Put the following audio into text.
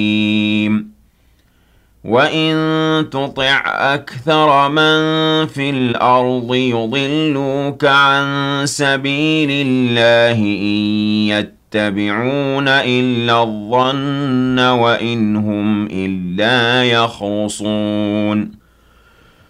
وَإِن تُطِعْ أَكْثَرَ مَن فِي الْأَرْضِ يُضِلُّوكَ عَن سَبِيلِ اللَّهِ إِن يَتَّبِعُونَ إِلَّا الظَّنَّ وَإِنْ هُمْ إِلَّا يَخْرُصُونَ